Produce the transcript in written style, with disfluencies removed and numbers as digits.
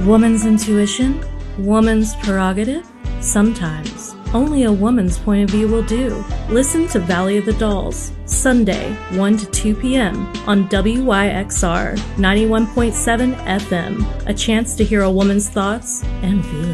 Woman's intuition? Woman's prerogative? Sometimes. Only a woman's point of view will do. Listen to Valley of the Dolls, Sunday, 1 to 2 p.m. on WYXR 91.7 FM. A chance to hear a woman's thoughts and feelings.